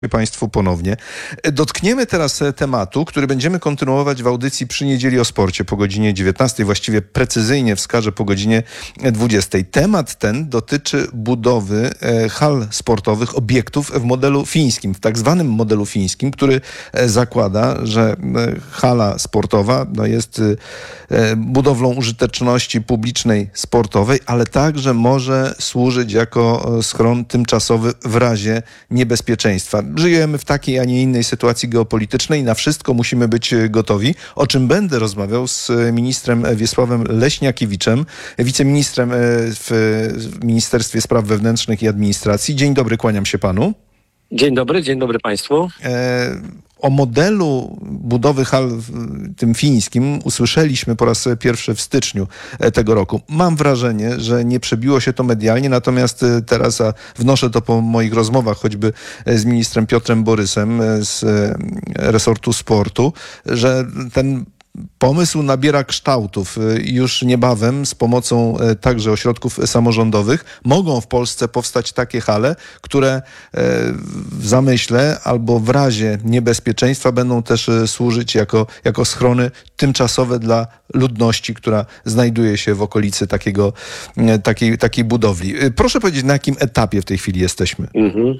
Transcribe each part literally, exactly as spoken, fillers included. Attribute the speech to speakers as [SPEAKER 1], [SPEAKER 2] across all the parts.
[SPEAKER 1] Państwu ponownie. Dotkniemy teraz tematu, który będziemy kontynuować w audycji przy niedzieli o sporcie po godzinie dziewiętnastej, właściwie precyzyjnie wskażę po godzinie dwudziestej. Temat ten dotyczy budowy hal sportowych, obiektów w modelu fińskim, w tak zwanym modelu fińskim, który zakłada, że hala sportowa no, jest budowlą użyteczności publicznej sportowej, ale także może służyć jako schron tymczasowy w razie niebezpieczeństwa. Żyjemy w takiej, a nie innej sytuacji geopolitycznej. Na wszystko musimy być gotowi, o czym będę rozmawiał z ministrem Wiesławem Leśniakiewiczem, wiceministrem w Ministerstwie Spraw Wewnętrznych i Administracji. Dzień dobry, kłaniam się panu.
[SPEAKER 2] Dzień dobry, dzień dobry państwu.
[SPEAKER 1] E, o modelu budowy hal tym fińskim usłyszeliśmy po raz pierwszy w styczniu tego roku. Mam wrażenie, że nie przebiło się to medialnie, natomiast teraz, a wnoszę to po moich rozmowach choćby z ministrem Piotrem Borysem z resortu sportu, że ten pomysł nabiera kształtów. Już niebawem z pomocą także ośrodków samorządowych mogą w Polsce powstać takie hale, które w zamyśle albo w razie niebezpieczeństwa będą też służyć jako, jako schrony tymczasowe dla ludności, która znajduje się w okolicy takiego, takiej, takiej budowli. Proszę powiedzieć, na jakim etapie w tej chwili jesteśmy?
[SPEAKER 2] Mhm.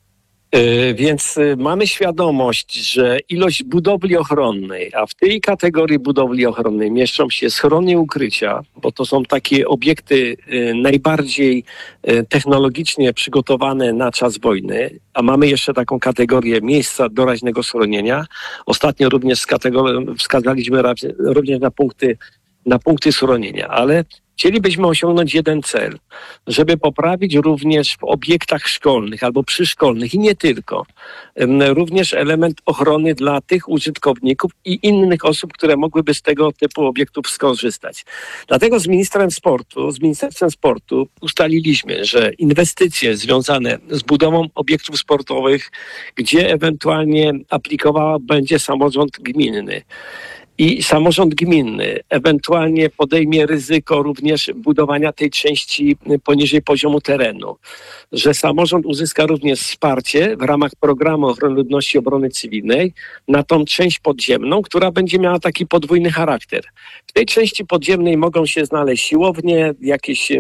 [SPEAKER 2] Więc mamy świadomość, że ilość budowli ochronnej, a w tej kategorii budowli ochronnej mieszczą się schrony i ukrycia, bo to są takie obiekty najbardziej technologicznie przygotowane na czas wojny, a mamy jeszcze taką kategorię miejsca doraźnego schronienia. Ostatnio również wskazaliśmy również na punkty, na punkty schronienia, ale chcielibyśmy osiągnąć jeden cel, żeby poprawić również w obiektach szkolnych albo przyszkolnych i nie tylko, również element ochrony dla tych użytkowników i innych osób, które mogłyby z tego typu obiektów skorzystać. Dlatego z ministrem sportu, z Ministerstwem Sportu ustaliliśmy, że inwestycje związane z budową obiektów sportowych, gdzie ewentualnie aplikowała będzie samorząd gminny, i samorząd gminny ewentualnie podejmie ryzyko również budowania tej części poniżej poziomu terenu, że samorząd uzyska również wsparcie w ramach programu ochrony ludności i obrony cywilnej na tą część podziemną, która będzie miała taki podwójny charakter. W tej części podziemnej mogą się znaleźć siłownie, jakieś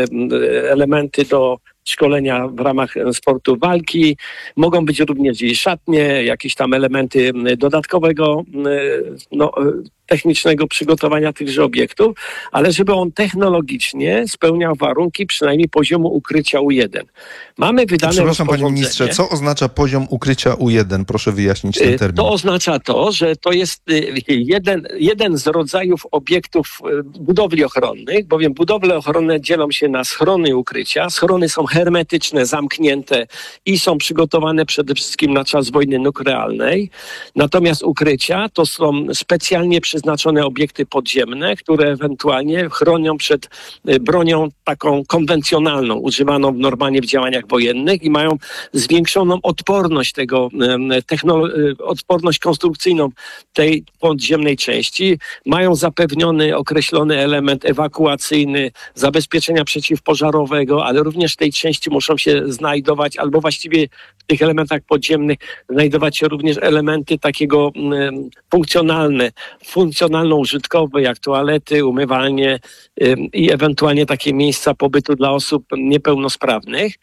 [SPEAKER 2] elementy do szkolenia w ramach sportu walki. Mogą być również i szatnie, jakieś tam elementy dodatkowego, no, technicznego przygotowania tychże obiektów, ale żeby on technologicznie spełniał warunki przynajmniej poziomu ukrycia U jeden. Mamy wydane
[SPEAKER 1] Przepraszam panie ministrze, co oznacza poziom ukrycia U jeden? Proszę wyjaśnić ten termin.
[SPEAKER 2] To oznacza to, że to jest jeden, jeden z rodzajów obiektów budowli ochronnych, bowiem budowle ochronne dzielą się na schrony i ukrycia. Schrony są hermetyczne, zamknięte i są przygotowane przede wszystkim na czas wojny nuklearnej. Natomiast ukrycia to są specjalnie przeznaczone obiekty podziemne, które ewentualnie chronią przed bronią taką konwencjonalną, używaną normalnie w działaniach wojennych i mają zwiększoną odporność tego, technolo- odporność konstrukcyjną tej podziemnej części. Mają zapewniony określony element ewakuacyjny, zabezpieczenia przeciwpożarowego, ale również w tej części muszą się znajdować, albo właściwie w tych elementach podziemnych znajdować się również elementy takiego um, funkcjonalne, funkcjonalno-użytkowe, jak toalety, umywalnie um, i ewentualnie takie miejsca pobytu dla osób niepełnosprawnych.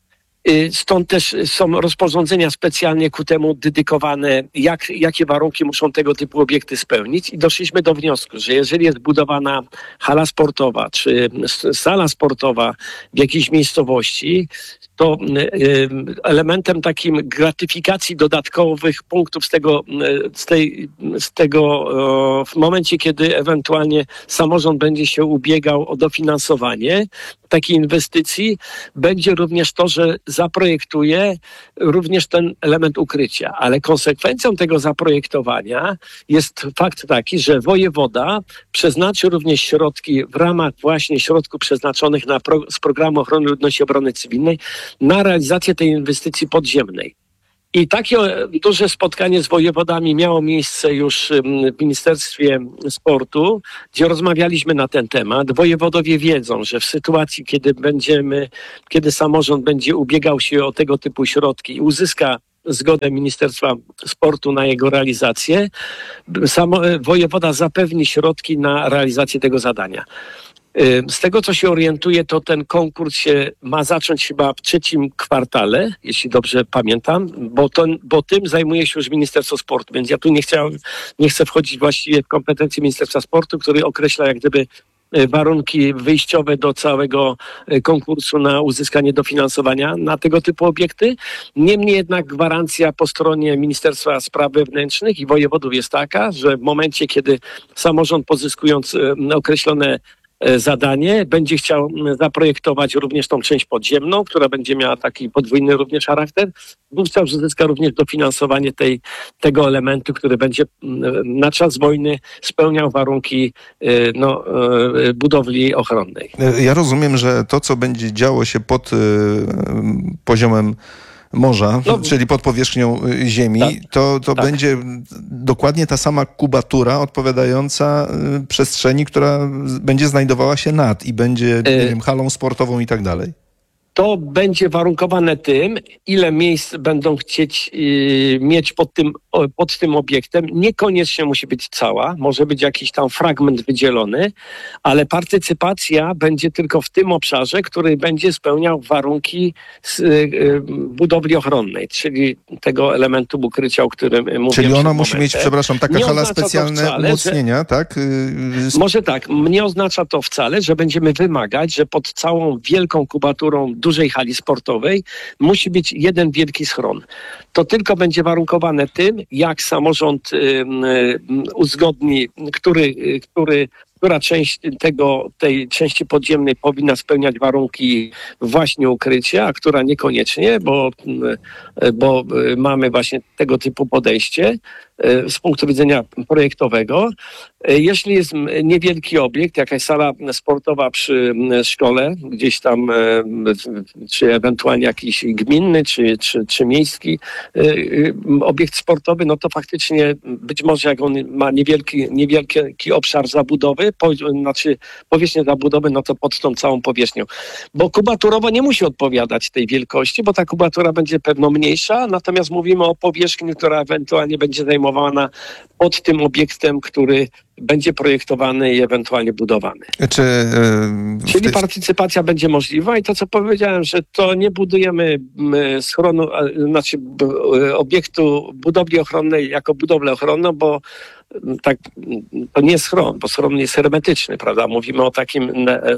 [SPEAKER 2] Stąd też są rozporządzenia specjalnie ku temu dedykowane, jak, jakie warunki muszą tego typu obiekty spełnić i doszliśmy do wniosku, że jeżeli jest budowana hala sportowa czy sala sportowa w jakiejś miejscowości, to elementem takim gratyfikacji dodatkowych punktów z tego, z tej, z tego w momencie, kiedy ewentualnie samorząd będzie się ubiegał o dofinansowanie takiej inwestycji, będzie również to, że zaprojektuje również ten element ukrycia. Ale konsekwencją tego zaprojektowania jest fakt taki, że wojewoda przeznaczy również środki w ramach właśnie środków przeznaczonych na pro, z programu ochrony ludności i obrony cywilnej na realizację tej inwestycji podziemnej. I takie duże spotkanie z wojewodami miało miejsce już w Ministerstwie Sportu, gdzie rozmawialiśmy na ten temat. Wojewodowie wiedzą, że w sytuacji, kiedy będziemy, kiedy samorząd będzie ubiegał się o tego typu środki i uzyska zgodę Ministerstwa Sportu na jego realizację, samo, wojewoda zapewni środki na realizację tego zadania. Z tego, co się orientuję, to ten konkurs się ma zacząć chyba w trzecim kwartale, jeśli dobrze pamiętam, bo, to, bo tym zajmuje się już Ministerstwo Sportu, więc ja tu nie, chciałem, nie chcę wchodzić właściwie w kompetencje Ministerstwa Sportu, który określa jak gdyby warunki wyjściowe do całego konkursu na uzyskanie dofinansowania na tego typu obiekty. Niemniej jednak gwarancja po stronie Ministerstwa Spraw Wewnętrznych i wojewodów jest taka, że w momencie, kiedy samorząd pozyskując określone zadanie będzie chciał zaprojektować również tą część podziemną, która będzie miała taki podwójny również charakter, wówczas uzyska również dofinansowanie tej, tego elementu, który będzie na czas wojny spełniał warunki no, budowli ochronnej.
[SPEAKER 1] Ja rozumiem, że to, co będzie działo się pod y, poziomem morza, no, czyli pod powierzchnią ziemi, tak, to, to tak. będzie dokładnie ta sama kubatura odpowiadająca przestrzeni, która będzie znajdowała się nad i będzie nie wiem, halą sportową i tak dalej.
[SPEAKER 2] To będzie warunkowane tym, ile miejsc będą chcieć yy, mieć pod tym, o, pod tym obiektem. Niekoniecznie musi być cała, może być jakiś tam fragment wydzielony, ale partycypacja będzie tylko w tym obszarze, który będzie spełniał warunki z, yy, budowli ochronnej, czyli tego elementu ukrycia, o którym mówiłem.
[SPEAKER 1] Czyli ona musi
[SPEAKER 2] momentem.
[SPEAKER 1] mieć, przepraszam, taka
[SPEAKER 2] nie
[SPEAKER 1] hala specjalne wcale, umocnienia, że, tak? Yy,
[SPEAKER 2] może tak, nie oznacza to wcale, że będziemy wymagać, że pod całą wielką kubaturą dużej hali sportowej musi być jeden wielki schron. To tylko będzie warunkowane tym, jak samorząd y, y, uzgodni, który, który, która część tego, tej części podziemnej powinna spełniać warunki właśnie ukrycia, a która niekoniecznie, bo, bo mamy właśnie tego typu podejście z punktu widzenia projektowego. Jeśli jest niewielki obiekt, jakaś sala sportowa przy szkole, gdzieś tam, czy ewentualnie jakiś gminny, czy, czy, czy miejski obiekt sportowy, no to faktycznie być może jak on ma niewielki, niewielki obszar zabudowy, po, znaczy powierzchnię zabudowy, no to pod tą całą powierzchnią. Bo kubaturowo nie musi odpowiadać tej wielkości, bo ta kubatura będzie pewno mniejsza, natomiast mówimy o powierzchni, która ewentualnie będzie zajmowana pod tym obiektem, który będzie projektowany i ewentualnie budowany.
[SPEAKER 1] Czy, yy,
[SPEAKER 2] Czyli
[SPEAKER 1] ty...
[SPEAKER 2] partycypacja będzie możliwa i to, co powiedziałem, że to nie budujemy schronu, znaczy obiektu budowli ochronnej jako budowlę ochronną, bo tak, to nie jest schron, bo schron jest hermetyczny, prawda? Mówimy o takim,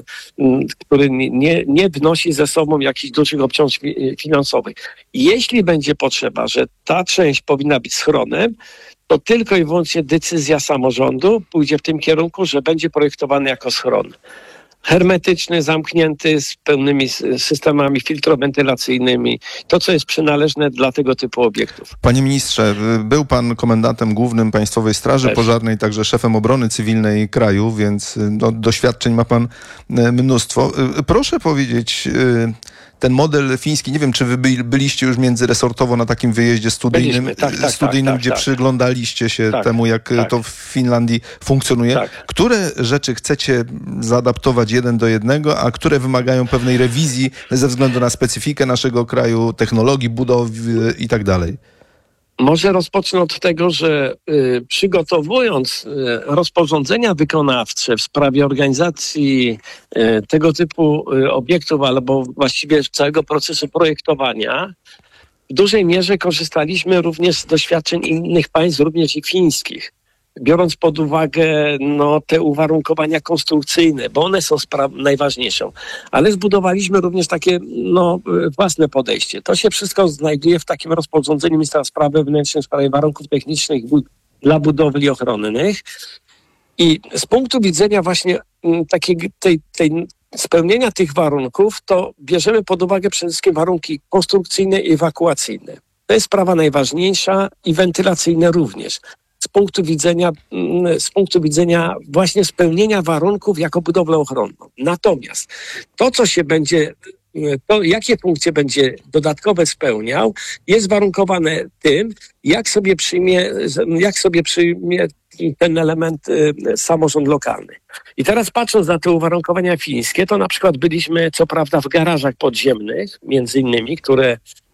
[SPEAKER 2] który nie, nie wnosi ze sobą jakichś dużych obciążeń finansowych. Jeśli będzie potrzeba, że ta część powinna być schronem, to tylko i wyłącznie decyzja samorządu pójdzie w tym kierunku, że będzie projektowany jako schron. Hermetyczny, zamknięty, z pełnymi systemami filtrowentylacyjnymi. To, co jest przynależne dla tego typu obiektów.
[SPEAKER 1] Panie ministrze, był pan komendantem głównym Państwowej Straży Też. Pożarnej, także szefem obrony cywilnej kraju, więc no, doświadczeń ma pan mnóstwo. Proszę powiedzieć, ten model fiński, nie wiem, czy wy byliście już międzyresortowo na takim wyjeździe studyjnym, tak, tak, studyjnym tak, tak, gdzie tak. przyglądaliście się tak, temu, jak tak. to w Finlandii funkcjonuje. Tak. Które rzeczy chcecie zaadaptować jeden do jednego, a które wymagają pewnej rewizji ze względu na specyfikę naszego kraju, technologii budowy i tak dalej?
[SPEAKER 2] Może rozpocznę od tego, że y, przygotowując y, rozporządzenia wykonawcze w sprawie organizacji y, tego typu y, obiektów, albo właściwie całego procesu projektowania, w dużej mierze korzystaliśmy również z doświadczeń innych państw, również i fińskich. Biorąc pod uwagę no, te uwarunkowania konstrukcyjne, bo one są spra- najważniejszą. Ale zbudowaliśmy również takie no, własne podejście. To się wszystko znajduje w takim rozporządzeniu Ministra Spraw Wewnętrznych w sprawie warunków technicznych bu- dla budowli ochronnych. I z punktu widzenia właśnie takiej, tej, tej spełnienia tych warunków, to bierzemy pod uwagę przede wszystkim warunki konstrukcyjne i ewakuacyjne. To jest sprawa najważniejsza i wentylacyjne również. Z punktu widzenia, z punktu widzenia właśnie spełnienia warunków jako budowlę ochronną. Natomiast to, co się będzie, to jakie funkcje będzie dodatkowe spełniał, jest warunkowane tym, jak sobie przyjmie, jak sobie przyjmie ten element samorząd lokalny. I teraz patrząc na te uwarunkowania fińskie, to na przykład byliśmy co prawda w garażach podziemnych, między innymi, które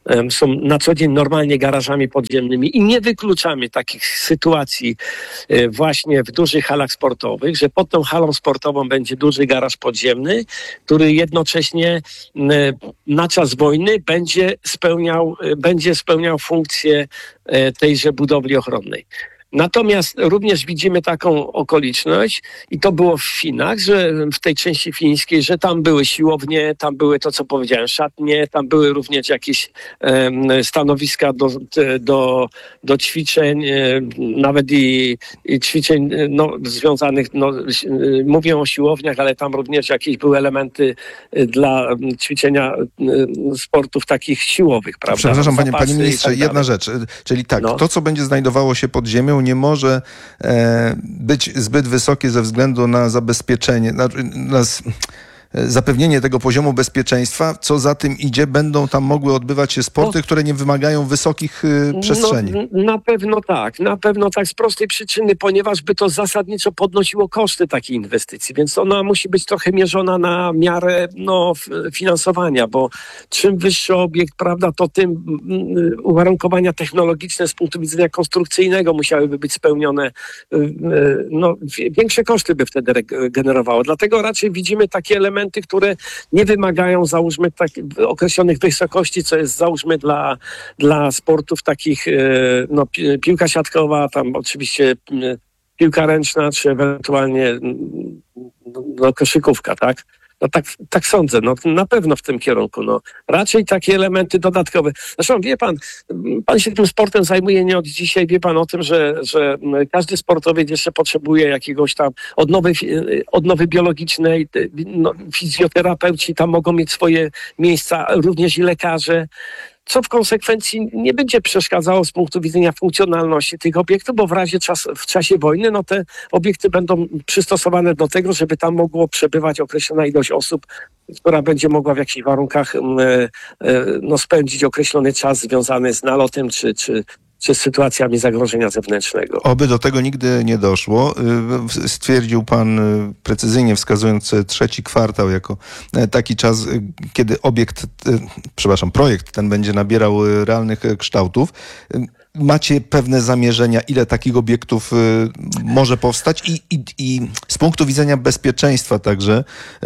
[SPEAKER 2] em, są na co dzień normalnie garażami podziemnymi i nie wykluczamy takich sytuacji e, właśnie w dużych halach sportowych, że pod tą halą sportową będzie duży garaż podziemny, który jednocześnie m, na czas wojny będzie spełniał, e, będzie spełniał funkcję e, tejże budowli ochronnej. Natomiast również widzimy taką okoliczność i to było w Chinach, że w tej części fińskiej, że tam były siłownie, tam były to, co powiedziałem, szatnie, tam były również jakieś em, stanowiska do, do, do ćwiczeń, e, nawet i, i ćwiczeń e, no, związanych, no, e, mówię o siłowniach, ale tam również jakieś były elementy e, dla m, ćwiczenia e, sportów takich siłowych, prawda?
[SPEAKER 1] Przepraszam, panie,
[SPEAKER 2] Zapasy
[SPEAKER 1] panie
[SPEAKER 2] i
[SPEAKER 1] ministrze,
[SPEAKER 2] tak
[SPEAKER 1] jedna
[SPEAKER 2] dalej.
[SPEAKER 1] rzecz, czyli tak,
[SPEAKER 2] No.
[SPEAKER 1] to, co będzie znajdowało się pod ziemią, nie może e, być zbyt wysokie ze względu na zabezpieczenie, na, na z, zapewnienie tego poziomu bezpieczeństwa. Co za tym idzie, będą tam mogły odbywać się sporty,
[SPEAKER 2] No.
[SPEAKER 1] które nie wymagają wysokich y, przestrzeni.
[SPEAKER 2] No, n- na pewno tak, na pewno tak z prostej przyczyny, ponieważ by to zasadniczo podnosiło koszty takiej inwestycji, więc ona musi być trochę mierzona na miarę no, f- finansowania, bo czym wyższy obiekt, prawda, to tym mm, uwarunkowania technologiczne z punktu widzenia konstrukcyjnego musiałyby być spełnione, y, y, no, wie- większe koszty by wtedy re- generowało. Dlatego raczej widzimy takie elementy, które nie wymagają, załóżmy, tak, określonych wysokości, co jest, załóżmy, dla, dla sportów takich, e, no, pi- piłka siatkowa, tam oczywiście m, piłka ręczna, czy ewentualnie mm, no, koszykówka, tak? No tak, tak sądzę, no na pewno w tym kierunku, no. Raczej takie elementy dodatkowe. Zresztą wie pan, pan się tym sportem zajmuje nie od dzisiaj, wie pan o tym, że, że każdy sportowiec jeszcze potrzebuje jakiegoś tam odnowy, odnowy biologicznej, no, fizjoterapeuci tam mogą mieć swoje miejsca, również i lekarze, co w konsekwencji nie będzie przeszkadzało z punktu widzenia funkcjonalności tych obiektów, bo w razie czas, w czasie wojny no te obiekty będą przystosowane do tego, żeby tam mogło przebywać określona ilość osób, która będzie mogła w jakichś warunkach e, e, no, spędzić określony czas związany z nalotem czy, czy, czy z sytuacjami zagrożenia zewnętrznego.
[SPEAKER 1] Oby do tego nigdy nie doszło. Y, Stwierdził pan, y, precyzyjnie wskazując y, trzeci kwartał jako y, taki czas, y, kiedy obiekt, y, przepraszam, projekt ten będzie nabierał y, realnych y, kształtów. Y, Macie pewne zamierzenia, ile takich obiektów y, może powstać i, i, i z punktu widzenia bezpieczeństwa także,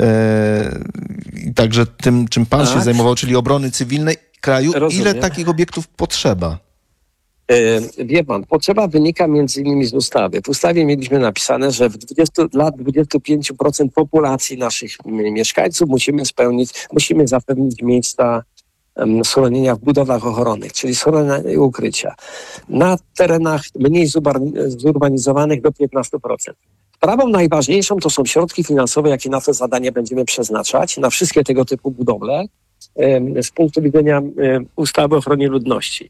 [SPEAKER 1] y, i także tym, czym pan
[SPEAKER 2] Tak.
[SPEAKER 1] się zajmował, czyli obrony cywilnej kraju,
[SPEAKER 2] Rozumiem.
[SPEAKER 1] ile takich obiektów potrzeba?
[SPEAKER 2] E, Wie pan, potrzeba wynika między innymi z ustawy. W ustawie mieliśmy napisane, że w dwudziestu dla dwudziestu pięciu procent populacji naszych m, mieszkańców musimy spełnić, musimy zapewnić miejsca em, schronienia w budowlach ochronnych, czyli schronienia i ukrycia. Na terenach mniej zubar- zurbanizowanych do piętnastu procent. Sprawą najważniejszą to są środki finansowe, jakie na to zadanie będziemy przeznaczać, na wszystkie tego typu budowle em, z punktu widzenia em, ustawy o ochronie ludności.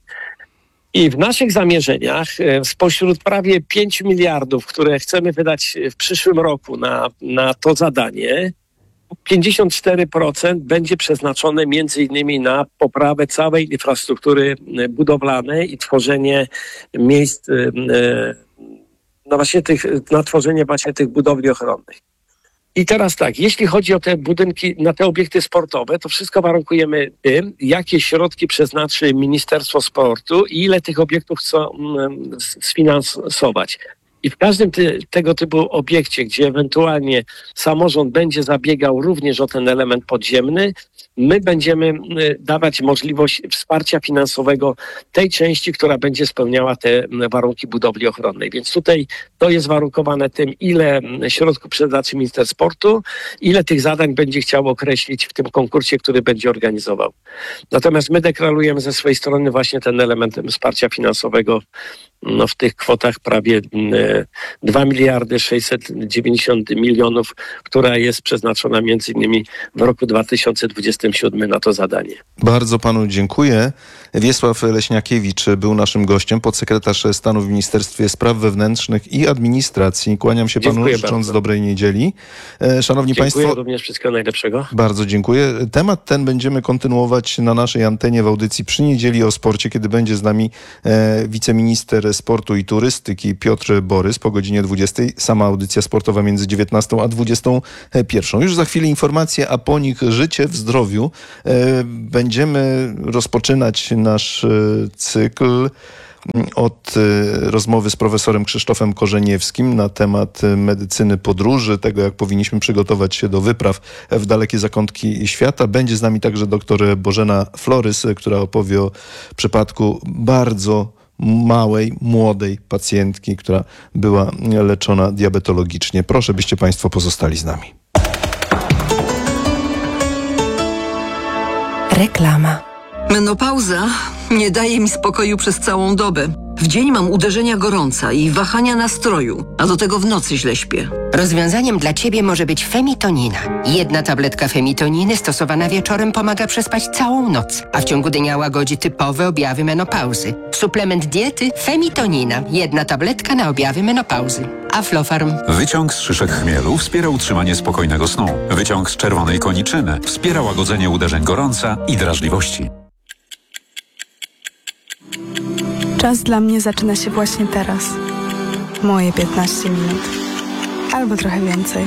[SPEAKER 2] I w naszych zamierzeniach e, spośród prawie pięciu miliardów, które chcemy wydać w przyszłym roku na, na to zadanie, pięćdziesiąt cztery procent będzie przeznaczone między innymi na poprawę całej infrastruktury e, budowlanej i tworzenie miejsc, e, e, no właśnie tych, na tworzenie właśnie tych budowli ochronnych. I teraz tak, jeśli chodzi o te budynki, na te obiekty sportowe, to wszystko warunkujemy tym, jakie środki przeznaczy Ministerstwo Sportu i ile tych obiektów chcą mm, sfinansować. I w każdym ty, tego typu obiekcie, gdzie ewentualnie samorząd będzie zabiegał również o ten element podziemny, my będziemy y, dawać możliwość wsparcia finansowego tej części, która będzie spełniała te mm, warunki budowli ochronnej. Więc tutaj to jest warunkowane tym, ile mm, środków przeznaczy minister sportu, ile tych zadań będzie chciał określić w tym konkursie, który będzie organizował. Natomiast my deklarujemy ze swojej strony właśnie ten element wsparcia finansowego no, w tych kwotach prawie mm, dwa miliardy sześćset dziewięćdziesiąt milionów, która jest przeznaczona między innymi w roku dwa tysiące dwudziestym siódmym na to zadanie.
[SPEAKER 1] Bardzo panu dziękuję. Wiesław Leśniakiewicz był naszym gościem, podsekretarz stanu w Ministerstwie Spraw Wewnętrznych i Administracji. Kłaniam się panu,
[SPEAKER 2] Dziękuję
[SPEAKER 1] życząc
[SPEAKER 2] bardzo.
[SPEAKER 1] dobrej niedzieli. E, Szanowni
[SPEAKER 2] Dziękuję
[SPEAKER 1] państwo,
[SPEAKER 2] również, wszystkiego najlepszego.
[SPEAKER 1] bardzo dziękuję. Temat ten będziemy kontynuować na naszej antenie w audycji Przy Niedzieli o Sporcie, kiedy będzie z nami e, wiceminister sportu i turystyki Piotr Borys po godzinie dwudziestej. Sama audycja sportowa między dziewiętnastą a dwudziestą pierwszą. Już za chwilę informacje, a po nich życie w zdrowiu. E, będziemy rozpoczynać nasz cykl od rozmowy z profesorem Krzysztofem Korzeniewskim na temat medycyny podróży, tego jak powinniśmy przygotować się do wypraw w dalekie zakątki świata. Będzie z nami także doktor Bożena Florys, która opowie o przypadku bardzo małej, młodej pacjentki, która była leczona diabetologicznie. Proszę, byście Państwo pozostali z nami.
[SPEAKER 3] Reklama.
[SPEAKER 4] Menopauza nie daje mi spokoju przez całą dobę. W dzień mam uderzenia gorąca i wahania nastroju, a do tego w nocy źle śpię.
[SPEAKER 3] Rozwiązaniem dla Ciebie może być femitonina. Jedna tabletka femitoniny stosowana wieczorem pomaga przespać całą noc, a w ciągu dnia łagodzi typowe objawy menopauzy. Suplement diety femitonina. Jedna tabletka na objawy menopauzy. Aflofarm.
[SPEAKER 5] Wyciąg z szyszek chmielu wspiera utrzymanie spokojnego snu. Wyciąg z czerwonej koniczyny wspiera łagodzenie uderzeń gorąca i drażliwości.
[SPEAKER 6] Czas dla mnie zaczyna się właśnie teraz. Moje piętnaście minut. Albo trochę więcej.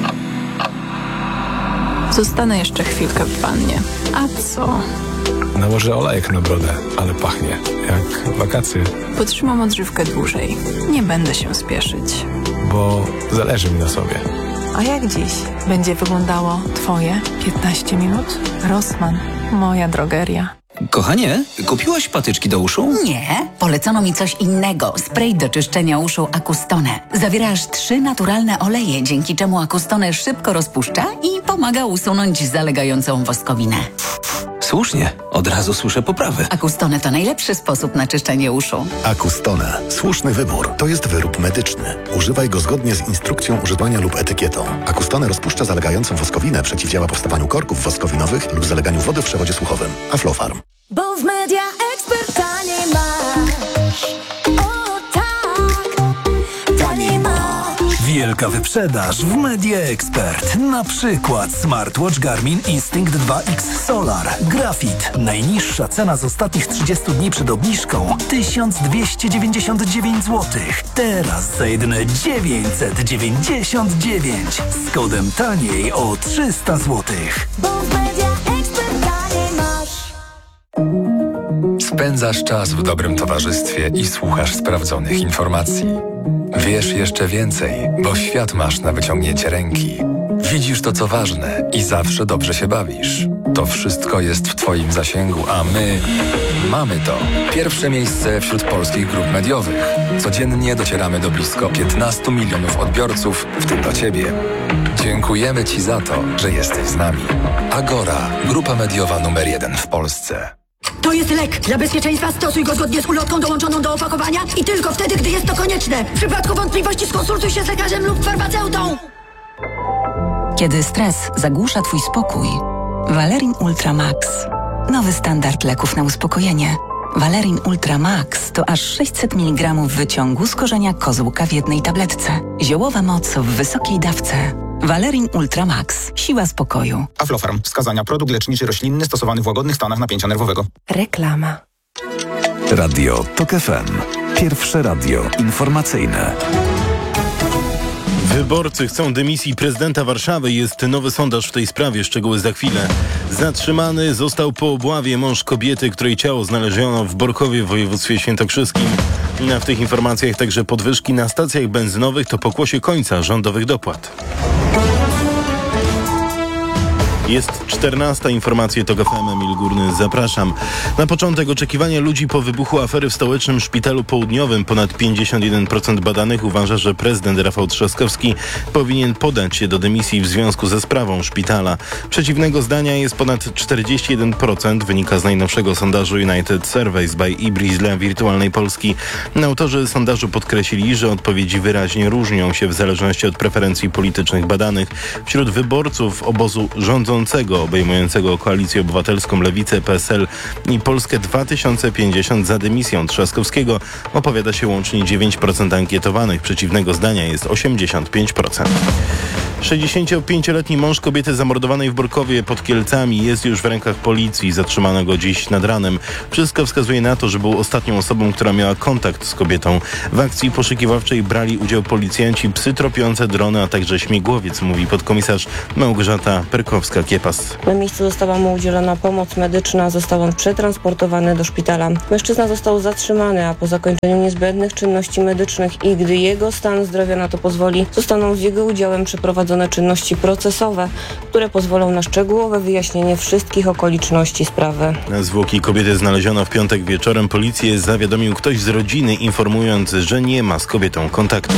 [SPEAKER 7] Zostanę jeszcze chwilkę w wannie. A co?
[SPEAKER 8] Nałożę olejek na brodę, ale pachnie jak wakacje.
[SPEAKER 7] Potrzymam odżywkę dłużej. Nie będę się spieszyć.
[SPEAKER 8] Bo zależy mi na sobie.
[SPEAKER 7] A jak dziś będzie wyglądało Twoje piętnaście minut? Rossmann, moja drogeria.
[SPEAKER 9] Kochanie, kupiłaś patyczki do uszu?
[SPEAKER 10] Nie, polecono mi coś innego. Spray do czyszczenia uszu Acustone. Zawiera aż trzy naturalne oleje, dzięki czemu Acustone szybko rozpuszcza i pomaga usunąć zalegającą woskowinę.
[SPEAKER 9] Słusznie, od razu słyszę poprawy.
[SPEAKER 10] Acustone to najlepszy sposób na czyszczenie uszu.
[SPEAKER 11] Acustone. Słuszny wybór. To jest wyrób medyczny. Używaj go zgodnie z instrukcją używania lub etykietą. Acustone rozpuszcza zalegającą woskowinę, przeciwdziała powstawaniu korków woskowinowych lub zaleganiu wody w przewodzie słuchowym. Aflofarm.
[SPEAKER 12] Bo w Media Expert taniej masz. O tak, taniej masz.
[SPEAKER 13] Wielka wyprzedaż w Media Expert. Na przykład smartwatch Garmin Instinct dwa X Solar Graphite. Najniższa cena z ostatnich trzydziestu dni przed obniżką tysiąc dwieście dziewięćdziesiąt dziewięć złotych. Teraz za jedyne dziewięćset dziewięćdziesiąt dziewięć z kodem taniej o trzysta złotych.
[SPEAKER 12] Bo w Media Expert taniej masz.
[SPEAKER 8] Spędzasz czas w dobrym towarzystwie i słuchasz sprawdzonych informacji. Wiesz jeszcze więcej, bo świat masz na wyciągnięcie ręki. Widzisz to, co ważne i zawsze dobrze się bawisz. To wszystko jest w Twoim zasięgu, a my mamy to. Pierwsze miejsce wśród polskich grup mediowych. Codziennie docieramy do blisko piętnastu milionów odbiorców, w tym do Ciebie. Dziękujemy Ci za to, że jesteś z nami. Agora, grupa mediowa numer jeden w Polsce.
[SPEAKER 14] To jest lek. Dla bezpieczeństwa stosuj go zgodnie z ulotką dołączoną do opakowania i tylko wtedy, gdy jest to konieczne. W przypadku wątpliwości skonsultuj się z lekarzem lub farmaceutą.
[SPEAKER 10] Kiedy stres zagłusza Twój spokój, Valerin Ultra Max. Nowy standard leków na uspokojenie. Valerin Ultra Max to aż sześćset miligramów wyciągu z korzenia kozłka w jednej tabletce. Ziołowa moc w wysokiej dawce. Valerin Ultra Max. Siła spokoju.
[SPEAKER 15] Aflofarm. Wskazania: produkt leczniczy roślinny stosowany w łagodnych stanach napięcia nerwowego.
[SPEAKER 3] Reklama.
[SPEAKER 13] Radio Tok F M. Pierwsze radio informacyjne.
[SPEAKER 16] Wyborcy chcą dymisji prezydenta Warszawy. Jest nowy sondaż w tej sprawie. Szczegóły za chwilę. Zatrzymany został po obławie mąż kobiety, której ciało znaleziono w Borkowie w województwie świętokrzyskim. W tych informacjach także podwyżki na stacjach benzynowych to pokłosie końca rządowych dopłat. Jest czternasta, informacje TOK F M, Emil Górny, zapraszam. Na początek oczekiwania ludzi po wybuchu afery w stołecznym szpitalu południowym. Ponad pięćdziesiąt jeden procent badanych uważa, że prezydent Rafał Trzaskowski powinien podać się do dymisji w związku ze sprawą szpitala. Przeciwnego zdania jest ponad czterdzieści jeden procent, wynika z najnowszego sondażu United Surveys by Ibris dla Wirtualnej Polski. Autorzy sondażu podkreślili, że odpowiedzi wyraźnie różnią się w zależności od preferencji politycznych badanych. Wśród wyborców obozu rządzącego obejmującego Koalicję Obywatelską, Lewicę, P S L i Polskę dwa tysiące pięćdziesiąt za dymisją Trzaskowskiego opowiada się łącznie dziewięć procent ankietowanych. Przeciwnego zdania jest osiemdziesiąt pięć procent. sześćdziesięciopięcioletni mąż kobiety zamordowanej w Borkowie pod Kielcami jest już w rękach policji. Zatrzymano go dziś nad ranem. Wszystko wskazuje na to, że był ostatnią osobą, która miała kontakt z kobietą. W akcji poszukiwawczej brali udział policjanci, psy tropiące, drony, a także śmigłowiec, mówi podkomisarz Małgorzata Perkowska-Kiepas.
[SPEAKER 17] Na miejscu została mu udzielona pomoc medyczna, został on przetransportowany do szpitala. Mężczyzna został zatrzymany, a po zakończeniu niezbędnych czynności medycznych i gdy jego stan zdrowia na to pozwoli, zostaną z jego udziałem przeprowadzone czynności procesowe, które pozwolą na szczegółowe wyjaśnienie wszystkich okoliczności sprawy.
[SPEAKER 16] Zwłoki kobiety znaleziono w piątek wieczorem. Policję zawiadomił ktoś z rodziny, informując, że nie ma z kobietą kontaktu.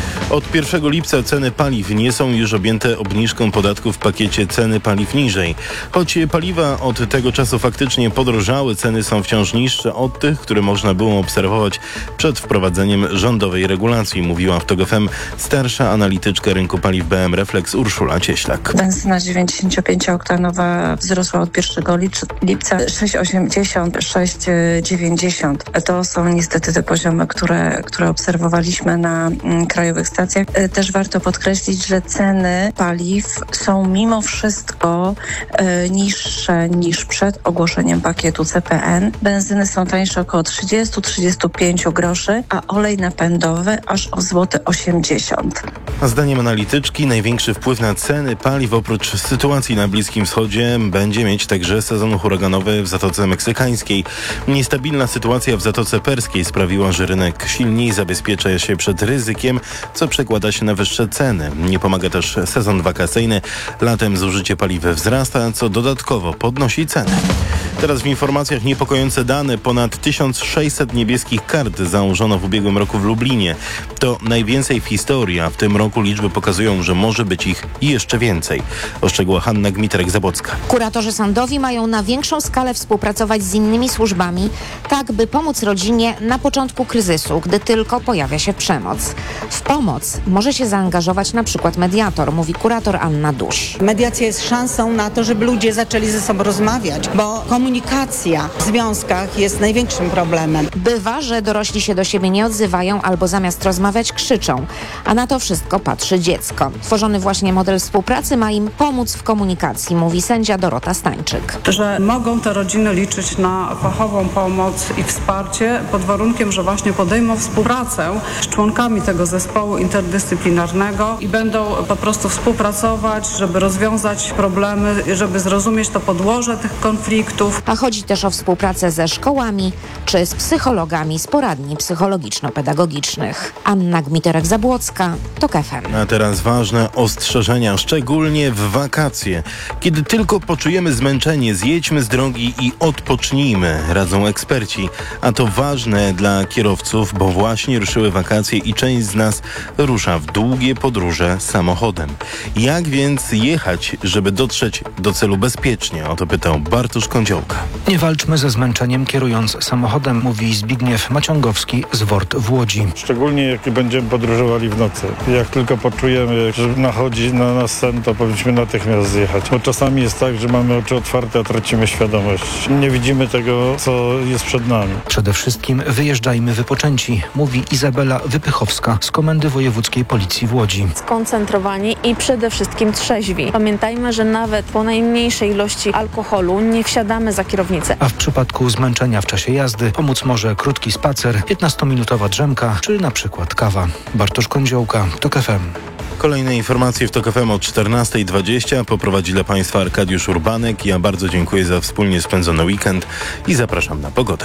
[SPEAKER 16] Od pierwszego lipca ceny paliw nie są już objęte obniżką podatku w pakiecie ceny paliw niżej. Choć paliwa od tego czasu faktycznie podrożały, ceny są wciąż niższe od tych, które można było obserwować przed wprowadzeniem rządowej regulacji, mówiła w TOG F M starsza analityczka rynku paliw B M Reflex Urszula Cieślak.
[SPEAKER 18] Benzyna dziewięćdziesięciopięcioktanowa wzrosła od pierwszego lipca sześć osiemdziesiąt, sześć dziewięćdziesiąt. To są niestety te poziomy, które, które obserwowaliśmy na mm, krajowych stacjach. Też warto podkreślić, że ceny paliw są mimo wszystko e, niższe niż przed ogłoszeniem pakietu C P N. Benzyny są tańsze około trzydzieści do trzydziestu pięciu groszy, a olej napędowy aż o złoty osiemdziesiąt.
[SPEAKER 16] A zdaniem analityczki największy wpływ na ceny paliw oprócz sytuacji na Bliskim Wschodzie będzie mieć także sezon huraganowy w Zatoce Meksykańskiej. Niestabilna sytuacja w Zatoce Perskiej sprawiła, że rynek silniej zabezpiecza się przed ryzykiem, co przekłada się na wyższe ceny. Nie pomaga też sezon wakacyjny. Latem zużycie paliw wzrasta, co dodatkowo podnosi ceny. Teraz w informacjach niepokojące dane. Ponad tysiąc sześćset niebieskich kart założono w ubiegłym roku w Lublinie. To najwięcej w historii, a w tym roku liczby pokazują, że może być ich jeszcze więcej. Oszczegóła Hanna Gmiterek-Zabłocka.
[SPEAKER 19] Kuratorzy sądowi mają na większą skalę współpracować z innymi służbami, tak by pomóc rodzinie na początku kryzysu, gdy tylko pojawia się przemoc. W pomoc może się zaangażować na przykład mediator, mówi kurator Anna Dusz.
[SPEAKER 20] Mediacja jest szansą na to, żeby ludzie zaczęli ze sobą rozmawiać, bo komunikacja w związkach jest największym problemem.
[SPEAKER 19] Bywa, że dorośli się do siebie nie odzywają albo zamiast rozmawiać krzyczą, a na to wszystko patrzy dziecko. Tworzony właśnie model współpracy ma im pomóc w komunikacji, mówi sędzia Dorota Stańczyk.
[SPEAKER 21] Że mogą te rodziny liczyć na fachową pomoc i wsparcie pod warunkiem, że właśnie podejmą współpracę z członkami tego zespołu interdyscyplinarnego i będą po prostu współpracować, żeby rozwiązać problemy, żeby zrozumieć to podłoże tych konfliktów.
[SPEAKER 19] A chodzi też o współpracę ze szkołami czy z psychologami z poradni psychologiczno-pedagogicznych. Anna Gmiterek-Zabłocka, TOG F M.
[SPEAKER 16] A teraz ważne ostrzeżenia, szczególnie w wakacje. Kiedy tylko poczujemy zmęczenie, zjedźmy z drogi i odpocznijmy, radzą eksperci. A to ważne dla kierowców, bo właśnie ruszyły wakacje i część z nas rusza w długie podróże samochodem. Jak więc jechać, żeby dotrzeć do celu bezpiecznie? O to pytał Bartosz Kądziołka.
[SPEAKER 22] Nie walczmy ze zmęczeniem kierując samochodem, mówi Zbigniew Maciągowski z W O R T w Łodzi.
[SPEAKER 23] Szczególnie jak będziemy podróżowali w nocy. Jak tylko poczujemy, że nachodzi na nas sen, to powinniśmy natychmiast zjechać. Bo czasami jest tak, że mamy oczy otwarte, a tracimy świadomość. Nie widzimy tego, co jest przed nami.
[SPEAKER 22] Przede wszystkim wyjeżdżajmy wypoczęci, mówi Izabela Wypychowska z Komendy Wojewódzkiej Policji w Łodzi.
[SPEAKER 24] Skoncentrowani i przede wszystkim trzeźwi. Pamiętajmy, że nawet po najmniejszej ilości alkoholu nie wsiadamy za kierownicę.
[SPEAKER 22] A w przypadku zmęczenia w czasie jazdy pomóc może krótki spacer, piętnastominutowa drzemka czy na przykład kawa. Bartosz Kądziołka, TOG F M.
[SPEAKER 16] Kolejne informacje w TOG F M o czternasta dwadzieścia. Poprowadzi dla Państwa Arkadiusz Urbanek. Ja bardzo dziękuję za wspólnie spędzony weekend i zapraszam na pogodę.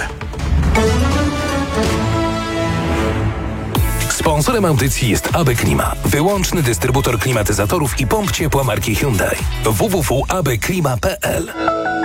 [SPEAKER 25] Sponsorem audycji jest A B Klima, wyłączny dystrybutor klimatyzatorów i pomp ciepła marki Hyundai. w w w kropka a b klima kropka p l.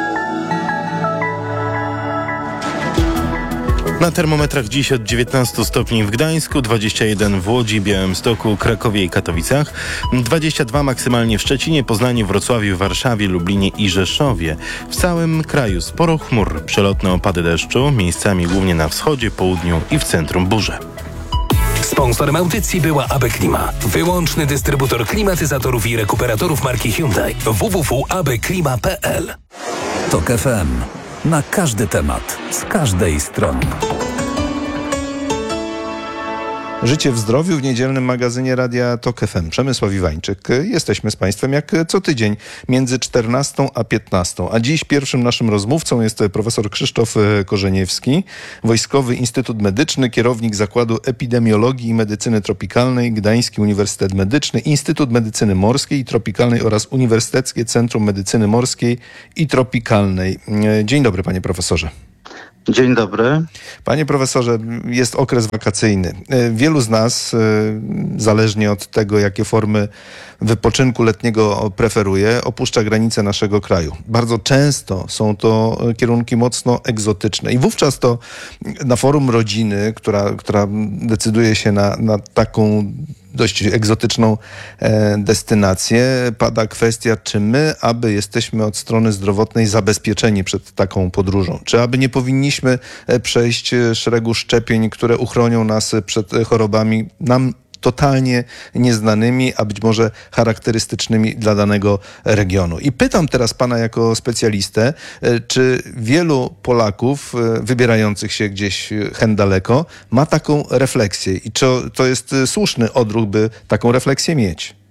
[SPEAKER 16] Na termometrach dziś od dziewiętnastu stopni w Gdańsku, dwadzieścia jeden w Łodzi, Białymstoku, Krakowie i Katowicach, dwadzieścia dwa maksymalnie w Szczecinie, Poznaniu, Wrocławiu, Warszawie, Lublinie i Rzeszowie. W całym kraju sporo chmur, przelotne opady deszczu, miejscami głównie na wschodzie, południu i w centrum burze.
[SPEAKER 25] Sponsorem audycji była A B Klima, wyłączny dystrybutor klimatyzatorów i rekuperatorów marki Hyundai. w w w kropka a b klima kropka p l.
[SPEAKER 26] TOG F M. Na każdy temat, z każdej strony.
[SPEAKER 1] Życie w zdrowiu w niedzielnym magazynie Radia Tok F M. Przemysław Iwańczyk. Jesteśmy z Państwem jak co tydzień między czternastą a piętnastą. A dziś pierwszym naszym rozmówcą jest profesor Krzysztof Korzeniewski, Wojskowy Instytut Medyczny, kierownik Zakładu Epidemiologii i Medycyny Tropikalnej, Gdański Uniwersytet Medyczny, Instytut Medycyny Morskiej i Tropikalnej oraz Uniwersyteckie Centrum Medycyny Morskiej i Tropikalnej. Dzień dobry, panie profesorze.
[SPEAKER 2] Dzień dobry.
[SPEAKER 1] Panie profesorze, jest okres wakacyjny. Wielu z nas, zależnie od tego, jakie formy wypoczynku letniego preferuje, opuszcza granice naszego kraju. Bardzo często są to kierunki mocno egzotyczne. I wówczas to na forum rodziny, która, która decyduje się na, na taką dość egzotyczną e, destynację, pada kwestia, czy my, aby jesteśmy od strony zdrowotnej zabezpieczeni przed taką podróżą. Czy aby nie powinniśmy przejść szeregu szczepień, które uchronią nas przed chorobami nam totalnie nieznanymi, a być może charakterystycznymi dla danego regionu. I pytam teraz pana jako specjalistę, czy wielu Polaków wybierających się gdzieś hen daleko ma taką refleksję i czy to jest słuszny odruch, by taką refleksję mieć?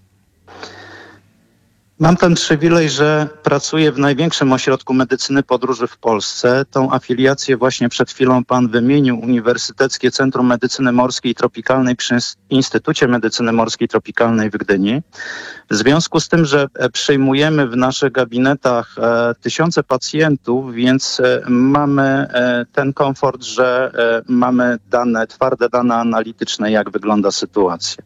[SPEAKER 2] Mam ten przywilej, że pracuję w największym ośrodku medycyny podróży w Polsce. Tą afiliację właśnie przed chwilą pan wymienił, Uniwersyteckie Centrum Medycyny Morskiej i Tropikalnej przy Instytucie Medycyny Morskiej i Tropikalnej w Gdyni. W związku z tym, że przyjmujemy w naszych gabinetach e, tysiące pacjentów, więc e, mamy e, ten komfort, że e, mamy dane, twarde dane analityczne, jak wygląda sytuacja.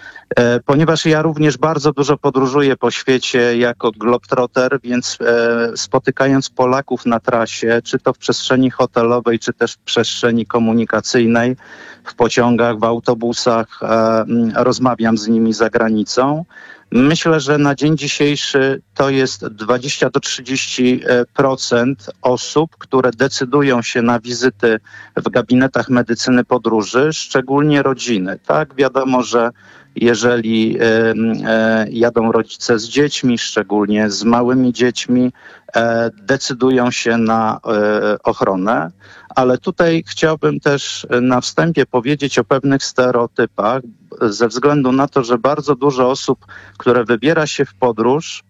[SPEAKER 2] Ponieważ ja również bardzo dużo podróżuję po świecie jako globetrotter, więc e, spotykając Polaków na trasie, czy to w przestrzeni hotelowej, czy też w przestrzeni komunikacyjnej, w pociągach, w autobusach, e, rozmawiam z nimi za granicą. Myślę, że na dzień dzisiejszy to jest dwadzieścia do trzydziestu procent osób, które decydują się na wizyty w gabinetach medycyny podróży, szczególnie rodziny. Tak, wiadomo, że jeżeli e, e, jadą rodzice z dziećmi, szczególnie z małymi dziećmi, e, decydują się na e, ochronę. Ale tutaj chciałbym też na wstępie powiedzieć o pewnych stereotypach, ze względu na to, że bardzo dużo osób, które wybiera się w podróż,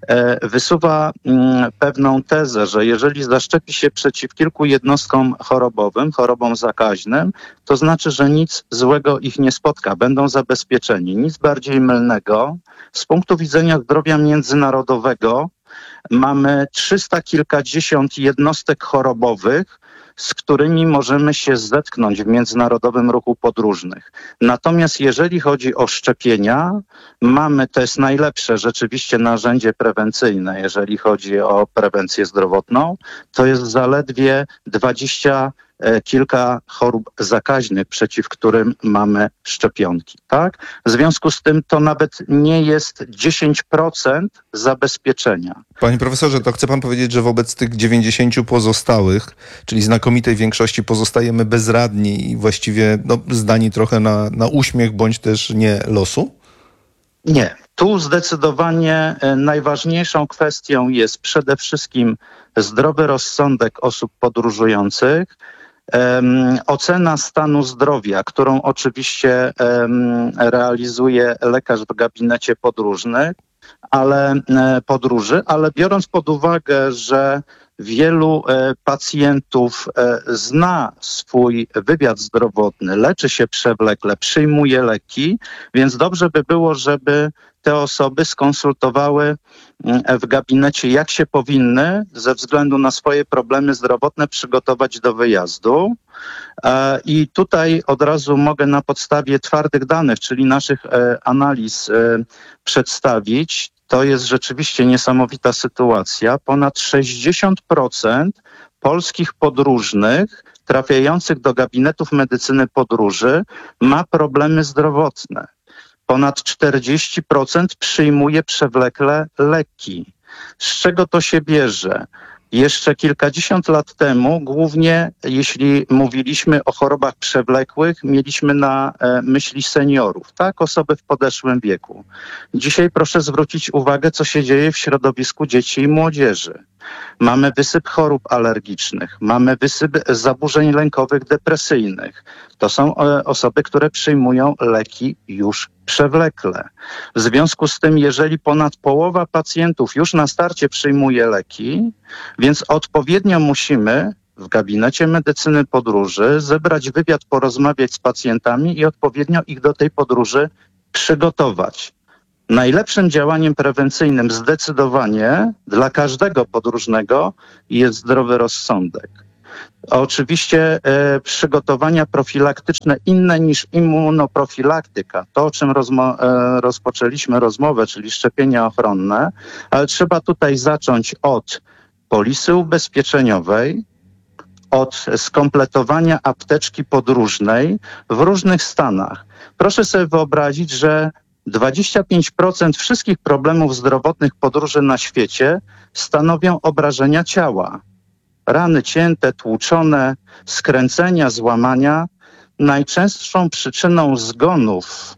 [SPEAKER 2] e, wysuwa m, pewną tezę, że jeżeli zaszczepi się przeciw kilku jednostkom chorobowym, chorobom zakaźnym, to znaczy, że nic złego ich nie spotka, będą zabezpieczeni. Nic bardziej mylnego. Z punktu widzenia zdrowia międzynarodowego mamy trzysta kilkadziesiąt jednostek chorobowych, z którymi możemy się zetknąć w międzynarodowym ruchu podróżnych. Natomiast jeżeli chodzi o szczepienia, mamy, to jest najlepsze rzeczywiście narzędzie prewencyjne, jeżeli chodzi o prewencję zdrowotną, to jest zaledwie dwadzieścia kilka chorób zakaźnych, przeciw którym mamy szczepionki. Tak? W związku z tym to nawet nie jest dziesięć procent zabezpieczenia.
[SPEAKER 1] Panie profesorze, to chce pan powiedzieć, że wobec tych dziewięćdziesięciu pozostałych, czyli znakomitej większości, pozostajemy bezradni i właściwie no, zdani trochę na, na uśmiech, bądź też nie losu?
[SPEAKER 2] Nie. Tu zdecydowanie najważniejszą kwestią jest przede wszystkim zdrowy rozsądek osób podróżujących, Um, ocena stanu zdrowia, którą oczywiście um, realizuje lekarz w gabinecie podróżnych, ale e, podróży, ale biorąc pod uwagę, że wielu e, pacjentów e, zna swój wywiad zdrowotny, leczy się przewlekle, przyjmuje leki, więc dobrze by było, żeby te osoby skonsultowały w gabinecie, jak się powinny ze względu na swoje problemy zdrowotne przygotować do wyjazdu. I tutaj od razu mogę na podstawie twardych danych, czyli naszych analiz przedstawić. To jest rzeczywiście niesamowita sytuacja. Ponad sześćdziesiąt procent polskich podróżnych trafiających do gabinetów medycyny podróży ma problemy zdrowotne. Ponad czterdzieści procent przyjmuje przewlekle leki. Z czego to się bierze? Jeszcze kilkadziesiąt lat temu, głównie jeśli mówiliśmy o chorobach przewlekłych, mieliśmy na e, myśli seniorów, tak, osoby w podeszłym wieku. Dzisiaj proszę zwrócić uwagę, co się dzieje w środowisku dzieci i młodzieży. mamy wysyp chorób alergicznych, mamy wysyp zaburzeń lękowych, depresyjnych. To są e, osoby, które przyjmują leki już przewlekle. W związku z tym, jeżeli ponad połowa pacjentów już na starcie przyjmuje leki, więc odpowiednio musimy w gabinecie medycyny podróży zebrać wywiad, porozmawiać z pacjentami i odpowiednio ich do tej podróży przygotować. Najlepszym działaniem prewencyjnym zdecydowanie dla każdego podróżnego jest zdrowy rozsądek. Oczywiście e, przygotowania profilaktyczne inne niż immunoprofilaktyka, to o czym rozmo- e, rozpoczęliśmy rozmowę, czyli szczepienia ochronne, ale trzeba tutaj zacząć od polisy ubezpieczeniowej, od skompletowania apteczki podróżnej w różnych stanach. Proszę sobie wyobrazić, że dwadzieścia pięć procent wszystkich problemów zdrowotnych podróży na świecie stanowią obrażenia ciała. Rany cięte, tłuczone, skręcenia, złamania. Najczęstszą przyczyną zgonów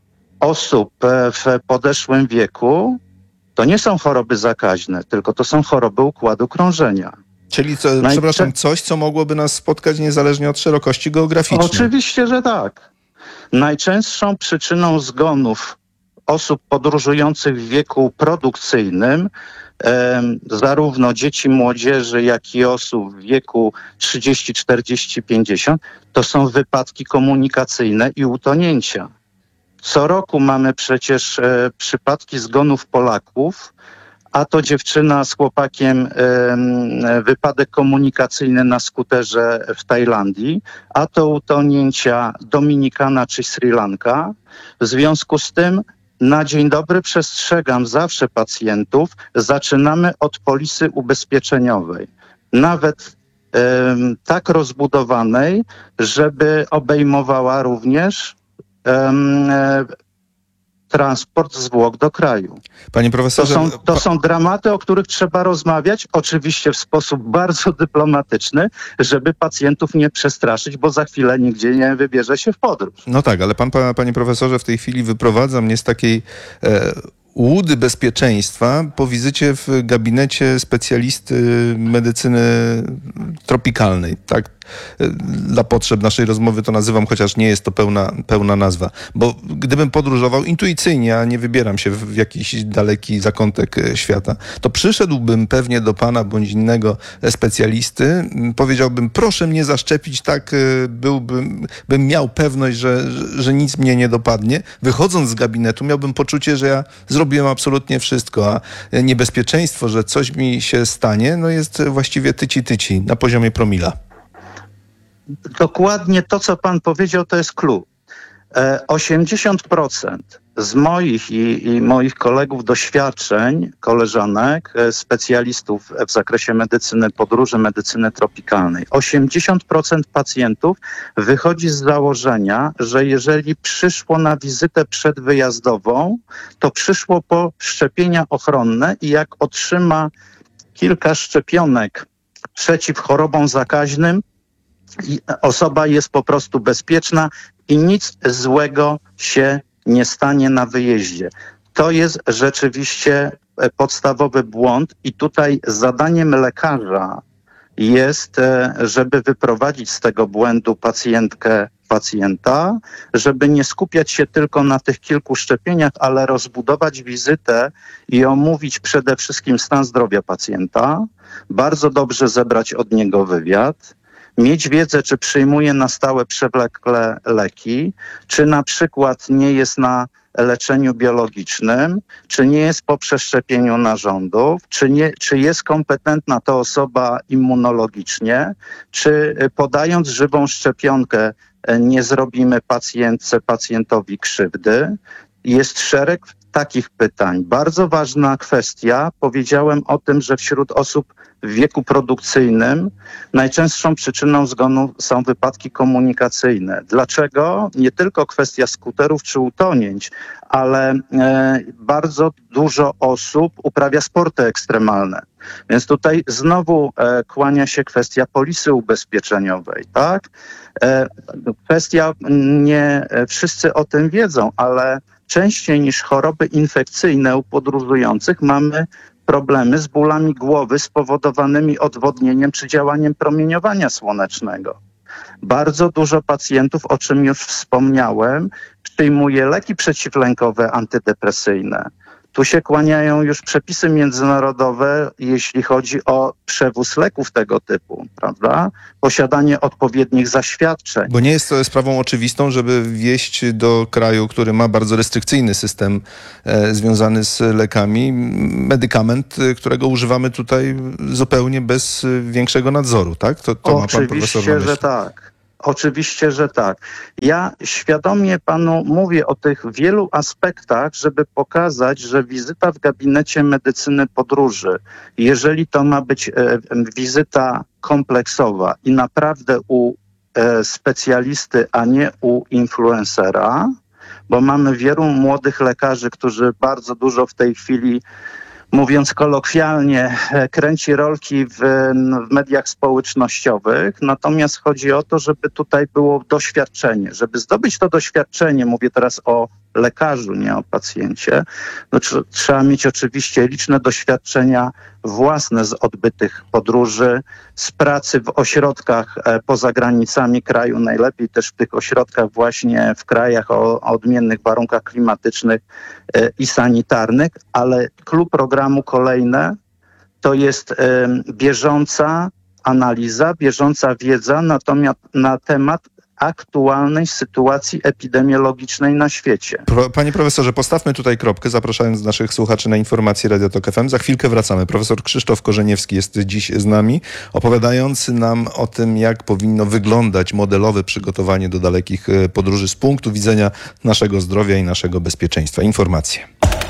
[SPEAKER 2] osób w podeszłym wieku to nie są choroby zakaźne, tylko to są choroby układu krążenia.
[SPEAKER 1] Czyli, co,
[SPEAKER 2] Najczę-
[SPEAKER 1] przepraszam, coś, co mogłoby nas spotkać niezależnie od szerokości geograficznej.
[SPEAKER 2] Oczywiście, że tak. Najczęstszą przyczyną zgonów osób podróżujących w wieku produkcyjnym, e, zarówno dzieci, młodzieży, jak i osób w wieku trzydzieści, czterdzieści, pięćdziesiąt, to są wypadki komunikacyjne i utonięcia. Co roku mamy przecież e, przypadki zgonów Polaków, a to dziewczyna z chłopakiem, e, wypadek komunikacyjny na skuterze w Tajlandii, a to utonięcia Dominikana czy Sri Lanka. W związku z tym na dzień dobry przestrzegam zawsze pacjentów, zaczynamy od polisy ubezpieczeniowej. Nawet e, tak rozbudowanej, żeby obejmowała również e, transport zwłok do kraju.
[SPEAKER 1] Panie profesorze,
[SPEAKER 2] To są, to są dramaty, o których trzeba rozmawiać, oczywiście w sposób bardzo dyplomatyczny, żeby pacjentów nie przestraszyć, bo za chwilę nigdzie nie wybierze się w podróż.
[SPEAKER 1] No tak, ale pan, pa- panie profesorze, w tej chwili wyprowadza mnie z takiej e, łudy bezpieczeństwa po wizycie w gabinecie specjalisty medycyny tropikalnej. Tak, e, dla potrzeb naszej rozmowy to nazywam, chociaż nie jest to pełna, pełna nazwa. Bo gdybym podróżował intuicyjnie, a nie wybieram się w, w jakiś daleki zakątek e, świata, to przyszedłbym pewnie do pana bądź innego specjalisty, m, powiedziałbym, proszę mnie zaszczepić, tak e, byłbym, bym miał pewność, że, że, że nic mnie nie dopadnie. Wychodząc z gabinetu miałbym poczucie, że ja zrobiłem absolutnie wszystko, a niebezpieczeństwo, że coś mi się stanie, no jest właściwie tyci-tyci na poziomie promila.
[SPEAKER 2] Dokładnie to, co pan powiedział, to jest clue. E, osiemdziesiąt procent z moich i, i moich kolegów doświadczeń, koleżanek, e, specjalistów w zakresie medycyny podróży, medycyny tropikalnej, osiemdziesiąt procent pacjentów wychodzi z założenia, że jeżeli przyszło na wizytę przedwyjazdową, to przyszło po szczepienia ochronne i jak otrzyma kilka szczepionek przeciw chorobom zakaźnym, i osoba jest po prostu bezpieczna i nic złego się nie stanie na wyjeździe. To jest rzeczywiście podstawowy błąd i tutaj zadaniem lekarza jest, żeby wyprowadzić z tego błędu pacjentkę, pacjenta, żeby nie skupiać się tylko na tych kilku szczepieniach, ale rozbudować wizytę i omówić przede wszystkim stan zdrowia pacjenta, bardzo dobrze zebrać od niego wywiad, mieć wiedzę, czy przyjmuje na stałe przewlekle leki, czy na przykład nie jest na leczeniu biologicznym, czy nie jest po przeszczepieniu narządów, czy, nie, czy jest kompetentna to osoba immunologicznie, czy podając żywą szczepionkę nie zrobimy pacjentce, pacjentowi krzywdy. Jest szereg takich pytań. Bardzo ważna kwestia, powiedziałem o tym, że wśród osób w wieku produkcyjnym najczęstszą przyczyną zgonu są wypadki komunikacyjne. Dlaczego? Nie tylko kwestia skuterów czy utonięć, ale e, bardzo dużo osób uprawia sporty ekstremalne. Więc tutaj znowu e, kłania się kwestia polisy ubezpieczeniowej, tak? E, kwestia, nie wszyscy o tym wiedzą, ale częściej niż choroby infekcyjne u podróżujących mamy problemy z bólami głowy spowodowanymi odwodnieniem czy działaniem promieniowania słonecznego. Bardzo dużo pacjentów, o czym już wspomniałem, przyjmuje leki przeciwlękowe, antydepresyjne. Tu się kłaniają już przepisy międzynarodowe, jeśli chodzi o przewóz leków tego typu, prawda? Posiadanie odpowiednich zaświadczeń.
[SPEAKER 1] Bo nie jest to sprawą oczywistą, żeby wieść do kraju, który ma bardzo restrykcyjny system e, związany z lekami, medykament, którego używamy tutaj zupełnie bez większego nadzoru, tak? To, to ma pan profesor na
[SPEAKER 2] Oczywiście,
[SPEAKER 1] myśli.
[SPEAKER 2] że tak. Oczywiście, że tak. Ja świadomie panu mówię o tych wielu aspektach, żeby pokazać, że wizyta w gabinecie medycyny podróży, jeżeli to ma być e, wizyta kompleksowa i naprawdę u e, specjalisty, a nie u influencera, bo mamy wielu młodych lekarzy, którzy bardzo dużo w tej chwili, mówiąc kolokwialnie, kręci rolki w, w mediach społecznościowych. Natomiast chodzi o to, żeby tutaj było doświadczenie. Żeby zdobyć to doświadczenie, mówię teraz o lekarzu, nie o pacjencie, no, tr- trzeba mieć oczywiście liczne doświadczenia własne z odbytych podróży, z pracy w ośrodkach e, poza granicami kraju, najlepiej też w tych ośrodkach właśnie w krajach o, o odmiennych warunkach klimatycznych e, i sanitarnych, ale klucz programu kolejne to jest e, bieżąca analiza, bieżąca wiedza natomiast na temat aktualnej sytuacji epidemiologicznej na świecie.
[SPEAKER 1] Pro, panie profesorze, postawmy tutaj kropkę, zapraszając naszych słuchaczy na informacje Radio Tok F M. Za chwilkę wracamy. Profesor Krzysztof Korzeniewski jest dziś z nami, opowiadający nam o tym, jak powinno wyglądać modelowe przygotowanie do dalekich podróży z punktu widzenia naszego zdrowia i naszego bezpieczeństwa. Informacje.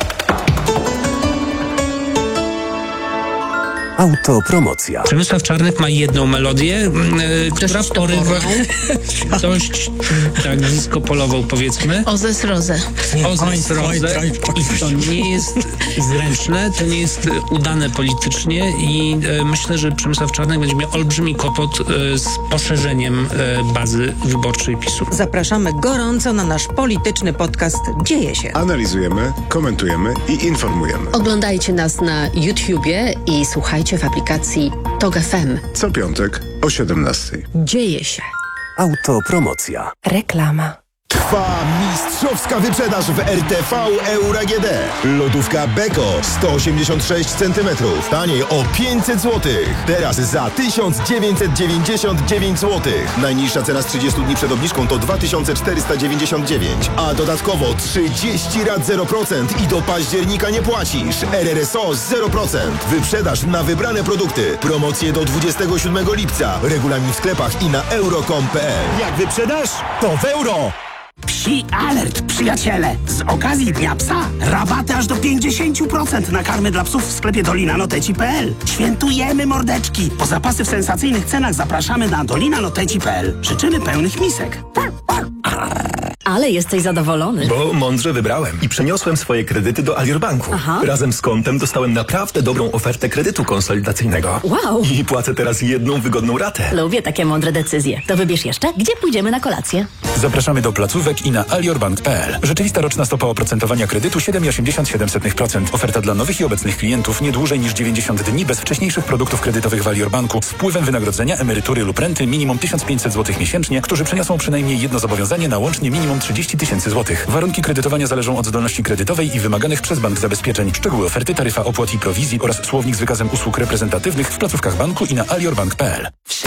[SPEAKER 26] Autopromocja.
[SPEAKER 4] Przemysław Czarnek ma jedną melodię, yy, która porywa dość tak disco-polową, powiedzmy.
[SPEAKER 5] Ozes Roze.
[SPEAKER 4] Ozes Roze. I to nie jest zręczne, to nie jest udane politycznie i yy, myślę, że Przemysław Czarnek będzie miał olbrzymi kłopot yy, z poszerzeniem yy, bazy wyborczej PiSu.
[SPEAKER 6] Zapraszamy gorąco na nasz polityczny podcast Dzieje się.
[SPEAKER 7] Analizujemy, komentujemy i informujemy.
[SPEAKER 5] Oglądajcie nas na YouTubie i słuchajcie w aplikacji Tok F M.
[SPEAKER 7] Co piątek o siedemnastej.
[SPEAKER 5] Dzieje się.
[SPEAKER 26] Autopromocja.
[SPEAKER 5] Reklama.
[SPEAKER 9] Trwa mistrzowska wyprzedaż w R T V Euro A G D. Lodówka Beko sto osiemdziesiąt sześć centymetrów. Taniej o pięćset złotych. Teraz za tysiąc dziewięćset dziewięćdziesiąt dziewięć złotych. Najniższa cena z trzydziestu dni przed obniżką to dwa tysiące czterysta dziewięćdziesiąt dziewięć. A dodatkowo trzydzieści rat zero procent i do października nie płacisz. R R S O zero procent. Wyprzedaż na wybrane produkty. Promocje do dwudziestego siódmego lipca. Regulamin w sklepach i na euro kropka com kropka p l.
[SPEAKER 11] Jak wyprzedasz, to w euro! Psi alert, przyjaciele! Z okazji Dnia Psa rabaty aż do pięćdziesiąt procent na karmy dla psów w sklepie dolina noteci kropka p l. Świętujemy mordeczki! Po zapasy w sensacyjnych cenach zapraszamy na dolina noteci kropka p l. Życzymy pełnych misek.
[SPEAKER 5] Ale jesteś zadowolony.
[SPEAKER 27] Bo mądrze wybrałem i przeniosłem swoje kredyty do Alior Banku.
[SPEAKER 5] Aha.
[SPEAKER 27] Razem z kontem dostałem naprawdę dobrą ofertę kredytu konsolidacyjnego.
[SPEAKER 5] Wow.
[SPEAKER 27] I płacę teraz jedną wygodną ratę.
[SPEAKER 5] Lubię takie mądre decyzje. To wybierz jeszcze, gdzie pójdziemy na kolację.
[SPEAKER 28] Zapraszamy do placówek i na aliorbank kropka p l. Rzeczywista roczna stopa oprocentowania kredytu siedem przecinek osiemdziesiąt siedem procent. Oferta dla nowych i obecnych klientów nie dłużej niż dziewięćdziesiąt dni bez wcześniejszych produktów kredytowych w Alior Banku z wpływem wynagrodzenia, emerytury lub renty minimum tysiąc pięćset złotych miesięcznie, którzy przeniosą przynajmniej jedno zobowiązanie na łącznie minimum trzydzieści tysięcy złotych. Warunki kredytowania zależą od zdolności kredytowej i wymaganych przez bank zabezpieczeń. Szczegóły oferty, taryfa opłat i prowizji oraz słownik z wykazem usług reprezentatywnych w placówkach banku i na aliorbank kropka p l.